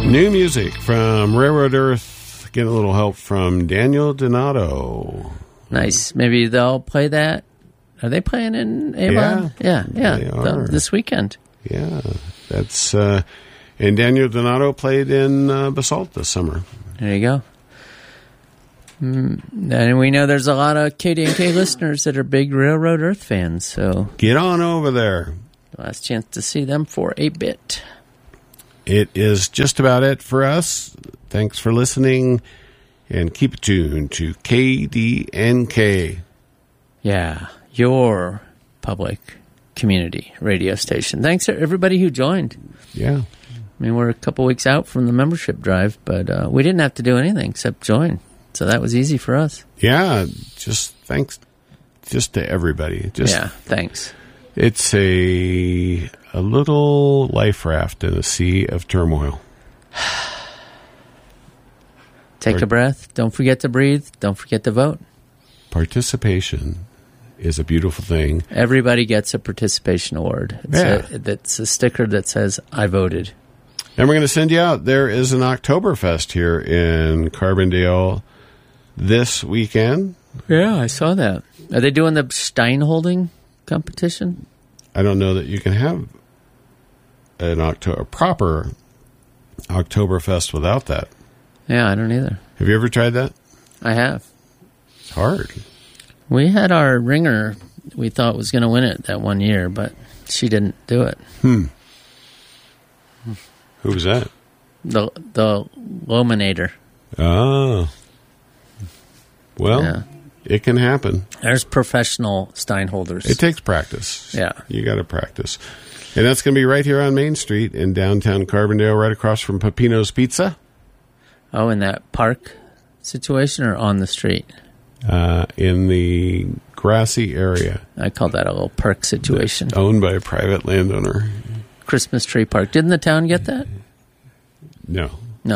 New music from Railroad Earth. Getting a little help from Daniel Donato. Nice. Maybe they'll play that. Are they playing in Avon? Yeah. They are. This weekend. Yeah. That's and Daniel Donato played in Basalt this summer. There you go. And we know there's a lot of KDNK listeners that are big Railroad Earth fans. So get on over there. Last chance to see them for 8-bit. It is just about it for us. Thanks for listening, and keep it tuned to KDNK. Yeah, your public community radio station. Thanks to everybody who joined. Yeah. I mean, we're a couple weeks out from the membership drive, but we didn't have to do anything except join. So that was easy for us. Yeah, just thanks just to everybody. Thanks. It's a little life raft in a sea of turmoil. Take a breath. Don't forget to breathe. Don't forget to vote. Participation is a beautiful thing. Everybody gets a participation award. It's a sticker that says, I voted. And we're going to send you out. There is an Oktoberfest here in Carbondale this weekend. Yeah, I saw that. Are they doing the Stein holding competition? I don't know that you can have a proper Oktoberfest without that. Yeah, I don't either. Have you ever tried that? I have. It's hard. We had our ringer we thought was going to win it that one year, but she didn't do it. Who was that? The Lominator. Oh. Well, It can happen. There's professional Stein holders. It takes practice. Yeah. You got to practice. And that's going to be right here on Main Street in downtown Carbondale, right across from Peppino's Pizza. Oh, in that park situation or on the street? In the grassy area. I call that a little park situation. Owned by a private landowner. Christmas tree park. Didn't the town get that? No.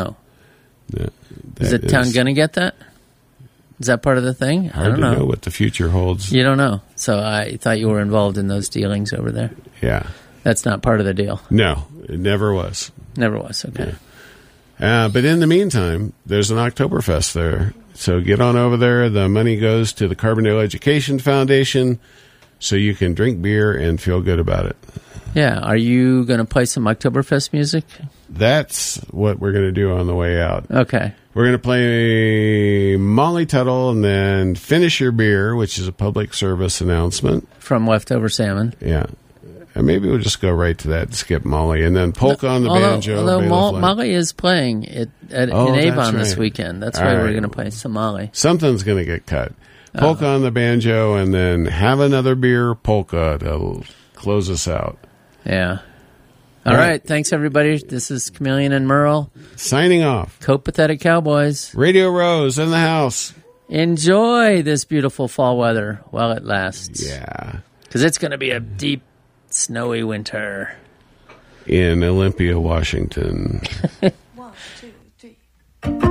Is the town going to get that? Is that part of the thing? I don't know what the future holds. You don't know. So I thought you were involved in those dealings over there. Yeah. That's not part of the deal. No, it never was. Never was, okay. Yeah. But in the meantime, there's an Oktoberfest there. So get on over there. The money goes to the Carbondale Education Foundation so you can drink beer and feel good about it. Yeah. Are you going to play some Oktoberfest music? That's what we're going to do on the way out. Okay. We're going to play Molly Tuttle and then Finish Your Beer, which is a public service announcement. From Leftover Salmon. Yeah. And maybe we'll just go right to that and skip Molly. And then Polka on the Banjo. Although Molly is playing in Avon this weekend. That's why we're going to play some Molly. Something's going to get cut. Polka on the Banjo and then Have Another Beer, Polka to close us out. Yeah. All right. Thanks, everybody. This is Chameleon and Merle. Signing off. Copathetic Cowboys. Radio Rose in the house. Enjoy this beautiful fall weather while it lasts. Yeah. Because it's going to be a deep, snowy winter. In Olympia, Washington. 1, 2, 3.